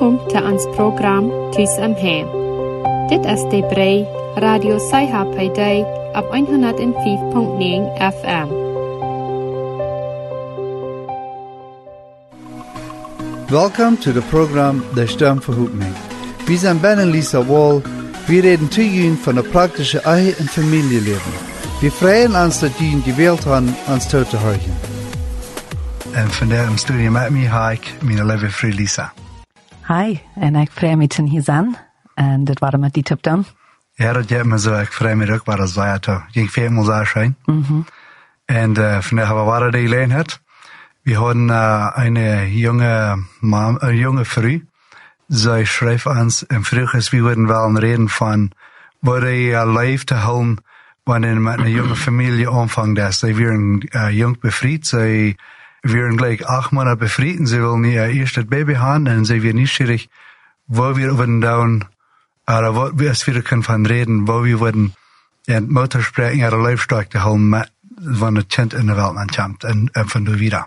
Welkom til ons program Tus om Hem. Dit is de Brei Radio Saiha på dag op 105.9 FM. Welcome to the program De Stem Verhoopning. We zijn Ben en Lisa Wall. We reden tot jullie van de praktische eigen- en familieleven. We vrijen ons dat jullie gewählt hebben ons toe te horen. En vandaag in studio met me heb ik mijn lieve vriend Lisa. Hi, en ik vrij me ten hier zijn. En dit waren met die tip dan. Ja, dat jij me zo. Ik vrij me ook, maar dat zei het. Ging veel meer zo zijn. En vandaag hebben we wat die leen had. We hadden een jonge vrouw. Zij schreef ons en vroeg is, we wilden wel reden van wat hij leeft te houden wanneer met een jonge familie omvangt is. Zij werden jong bevrijd. Zij werden gelijk 8 maanden bevrijd en ze wilden eerst het baby hebben en ze werden nieuwsgierig waar we willen doen, wat we als we kunnen van reden, waar we willen het motor spreken, haar leefstijl te houden met van het kind in de wereld aankomt en van de wieder.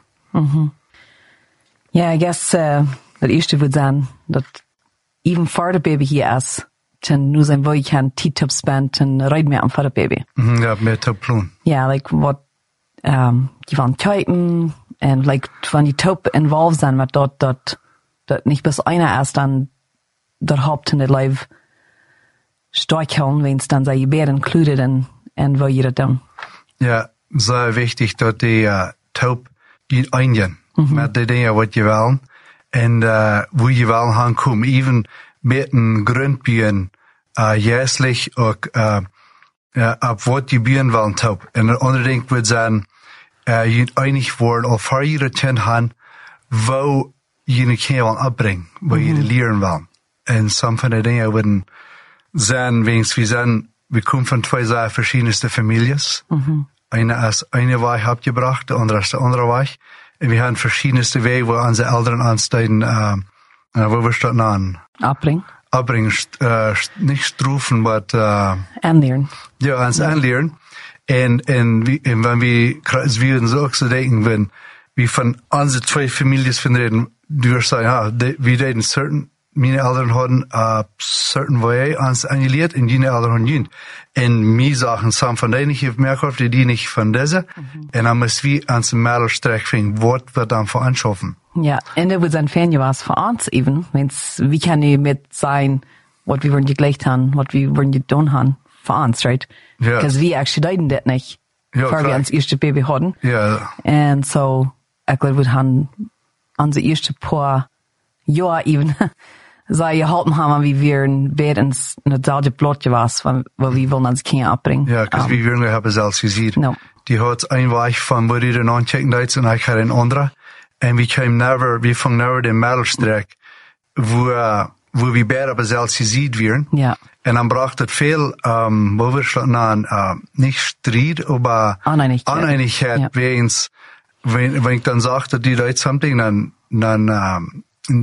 Ja, I guess dat eerste would zijn dat even voor de baby hier is, ten nu zijn wij kan tijd spend en rijden meer aan voor de baby. Ja, meer te plan. Ja, like wat je van kijken en like van die top involved zijn met dat niet bis einer is dan dat hoopt in het leven stark houden, wens dan zijn je beter included en wil je dat doen. Ja, zo wichtig dat die top je eindjen met de dingen wat je wil en hoe je wil gaan komen, even met een grondbeen juistlich ook op wat je been wil top. En een ander ding wordt zijn je einig worden of voor je het kind gaan waar je een kind wil opbrengen, waar je leren wil. En sommige van de dingen worden zijn, we komen van 2 sehr verschillende families. Eine is eine weg abgebracht, de andere is de andere weg. En we hebben verschillende wegen waar onze ouderen aanstijden, waar we staan aan. Opbrengen, niet stroeven, maar aanleren. Ja, ons aanleren. En wanneer we zo ook zo denken, we van onze 2 families van reden, door zeggen, we deden certain, mijn ouderen hadden certain way ons aangeleerd en die ouderen hadden niet. En mij zeggen, samen van die heeft meer gehoord, die niet van deze. En dan moesten we ons middelstreek strak vinden, wat we dan voor aanschaffen. Ja, en dat wordt een fijn was voor ons even, want we kunnen met zijn wat we worden geleerd hebben, wat we worden gedaan hebben voor ons, right? Ja. Because we actually deden dat niet, voor we ons eerste baby hadden. Ja. En zo, ik wil we hebben onze eerste paar jaar even zij geholpen hebben, wie weer een beetje in hetzelfde plotje was, waar we willen ons kinderen opbrengen. Ja, because we willen hebben zelfs gezien. No. Die had een weg van waar je dan checken deed en ik had een andere. En we vangen never de middelstreek, waar we beter op zelfs gezien werden. Ja. En dan bracht het veel, waar we staan niet strijd, maar oneinigheid. Ja. Wegens, wenn ik dan zag dat die deed something, dan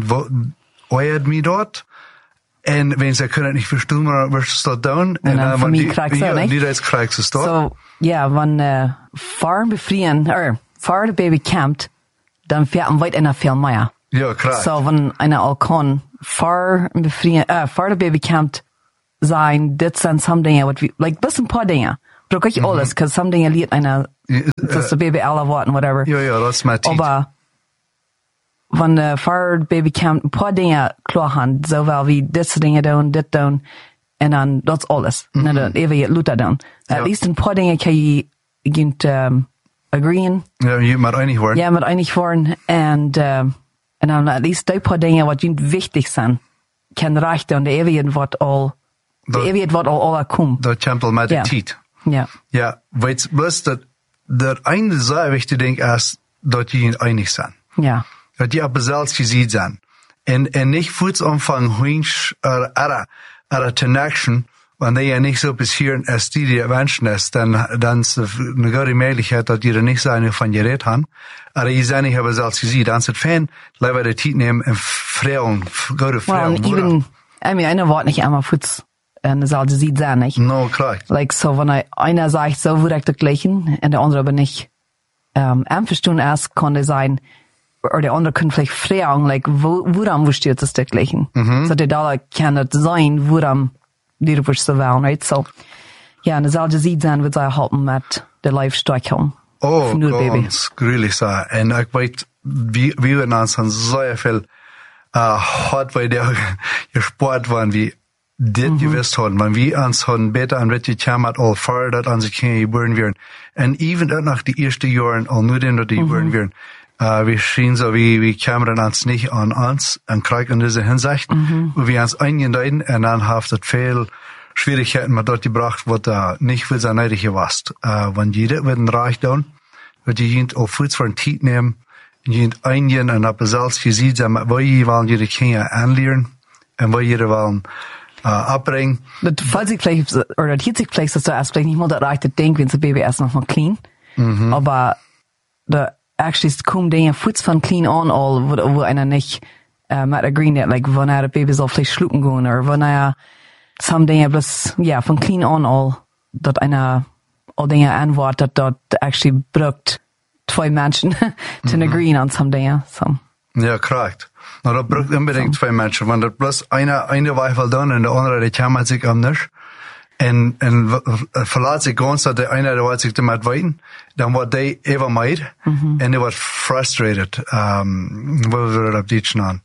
ooit me dort. En wenn ze kunnen niet verstaan, maar we staan down. En dan van mij krijg ze niet. Die deed krijg ze staan. So, ja, wanneer voor bevrienden, voor de baby komt, dan veerten wij en veel meer. Ja, krijg. So, wanneer einer al kan voor bevrienden, voor de baby komt, zijn, dit zijn some dingen, wat we, like, best een paar dingen. Maar ook niet alles, because some dingen leert einer, dat de baby alle wordt en whatever. Ja, dat is mijn tijd. Maar, wanneer voor de baby komt, een paar dingen klaar gaan, zowel wie dit soort dingen doen, en dan, dat is alles. En dan even je luta doen. At least een paar dingen kan je agreeën. Ja, je moet einig worden. Ja, met einig worden. En dan at least die paar dingen wat wichtig zijn, kan rechten. En de eeuwigheid wordt al komt. Dat komt al met de tijd. Ja. Ja, weet bloos dat einde zeer wichtig ding is dat je einig zijn. Ja. Dat je op zelfs gezien zijn. En niet voets omvang hunch er connection, wanneer je niet zo passieren als die wensen is, dan is een goede mogelijkheid dat je er niet zijn van je reed hebben. Maar je zijn niet hebben zelfs gezien. Dan is het fijn, laten we de tijd nemen en vrouwen, goede vrouwen. Well, even, I mean, einer wordt niet allemaal voets. En dat zal je zien zijn, niet? No, klar. Like, so, wanneer einer zegt, zo wil ik dat gleichen, en de andere aber nicht einverstanden ist, kann es sein, oder die andere können vielleicht fragen, like, woran wirst du jetzt das gleichen? So, die da kann das sein, woran die wirst du wählen, right? So, ja, und das alte Sieg sein wird sie halten mit der Live-Streichung. Oh, ganz gruwelig så. En jeg vet, vi var noen som så viel hard ved det Sport waren vi det gewusst haben, man wie ans haben besser an welche Chamat all fördert an sich geboren werden. Und even nach die ersten Jahren all nur den die geboren werden. Wir schien so wie Kameran ans nicht an uns und krieg in diese Hinsicht, wo wir uns eingedeuten und dann haftet viel Schwierigkeiten mit dort gebracht, wo da nicht für sein nötige was. Wenn jeder wird ein Reich tun, wird jemand auf Fuß von Tiet nehmen, jemand eingehen und ab selbst für sie, wo jeder wollen jede Kinder anlernen und wo jeder wollen abbringen. Das fällt sich vielleicht, oder das hielt sich vielleicht, dass du erst vielleicht nicht mal das rechte Ding, wenn das Baby erst noch mal clean. Aber da actually kommen Dinge Fuß von clean on all, wo einer nicht mit der Green hat, like, wenn das Baby soll vielleicht schlucken gehen, oder wenn some Dinge bloß, ja, von clean on all, dass einer all Dinge antwortet, dort actually braucht zwei Menschen zu agreeen on some Dinge, so. Ja, korrekt. Maar dat braucht unbedingt zwei Menschen. Wenn das bloß eine Weifel dann und der andere, der kümmert sich um nichts. Und verlässt sich ganz, dass der eine, der sich damit weiten, dann wird der immer meid. Und der wird frustrated. Wo würde das auf Deutsch an?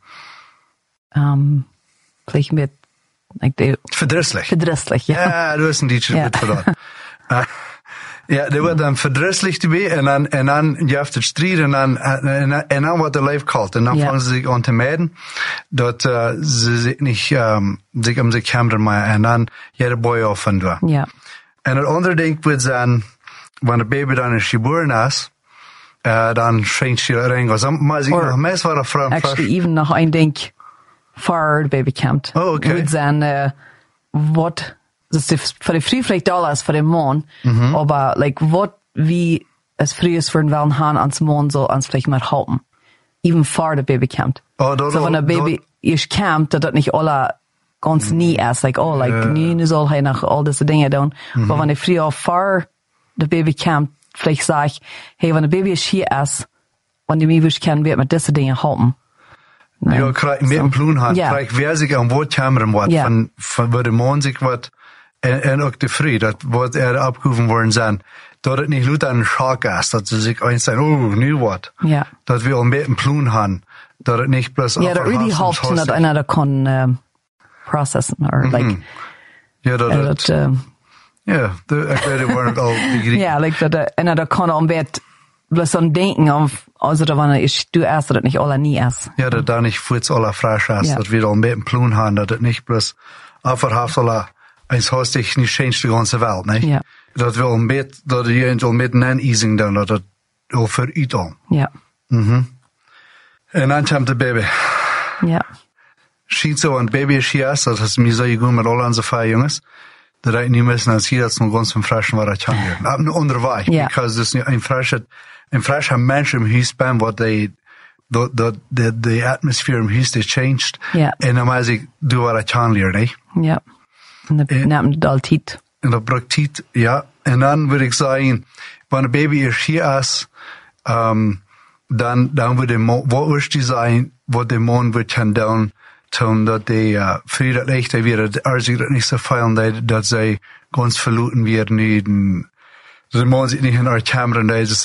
Vielleicht mit, like, verdrisslich. Verdrisslich, ja. Ja, du hast ein deutsches Wort für das. Ja, der wird dann verdrisslich dabei und dann jaft het Streit und dann wird der Life kalt und dann fangen sie sich an zu melden, dass sie sich nicht sich um sich kümmern mehr und dann jeder Boy auf und da. Ja. Und das andere Ding wird sein, wenn der Baby dann ist geboren ist, dann schreit sie rein. Also meist war der Frau actually even noch ein Ding vor der Baby kommt. Oh, okay. Wird sein, what das ist für die Früh vielleicht da ist für den Mann, aber like wie es früh ist für den Wellenhahn ans Mann soll ans vielleicht mal halten, even vor der Baby kommt. Oh, so wenn der Baby erst kommt, dass das nicht alle ganz nie ist, like nie soll er nach all diese Dinge tun, aber wenn der früh auch vor der Baby kommt, vielleicht sag ich, hey, wenn der Baby ist hier ist, wenn die mich wisch kann, wird man diese Dinge halten. Ja, krijg met een ploen had, krijg wer zich aan woord kammeren wat, van waar de man zich wat, en ook de vrij, dat wat opgehoeven worden zijn, dat het niet luid aan een schak is, dat ze zich eens zijn, oh, nu wat. Ja. Dat we al met een ploen hebben, dat het niet plus ja, dat really helpt, dat einer dat kan processen, or like, ja, dat ja, ik weet het woord al begrepen. Ja, like dat einer dat kan al met, bloß am Denken auf, also da wann du erst, das nicht alle nie erst. Ja, dat da nicht voets alle frisch ist, dat wir da mit dem Plun haben, dat het nicht bloß einfach alle, eins hast dich nicht changed die ganze Welt, ne? Ja. Dat wir mit, dat je al met een easing dan, dat het al voor u dan. Ja. En dan komt de baby. Ja. Schiet zo, een baby is hier, dat is mir so gegaan met alle onze 5 jongens. Dat ik niet missen als hier, dat is nog ganz van frischen waar ik kan gaan. Op een andere weg, because dus een fresher Mensch im Huis ben, wat de atmosfeer im Huis, die changed. Ja. En dan moet ik doen wat ik kan leren, ne? Ja. En dat neemt het al tijd. En dat bruikt tijd, ja. En dan wil ik zeggen, wanneer de baby is hier is, dan wordt wat is die zijn, wat de man wordt gaan doen, toen dat de vrij dat echt weer, als ik dat niet zo feilen, dat zij ganz verloren werden nu, de man zit niet in haar kamer en dat is